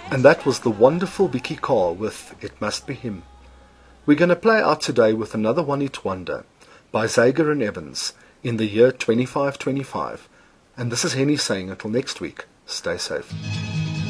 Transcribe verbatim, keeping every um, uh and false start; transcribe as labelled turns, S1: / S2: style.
S1: And that was the wonderful Vicky Carr with It Must Be Him. We're going to play out today with another one-hit wonder by Zager and Evans in the year twenty-five twenty-five. And this is Henny saying until next week, stay safe.